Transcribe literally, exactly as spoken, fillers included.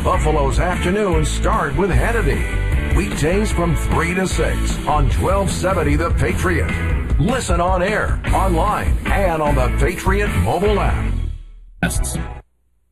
Buffalo's afternoons start with Hannity. Weekdays from three to six on twelve seventy The Patriot. Listen on air, online, and on the Patriot mobile app.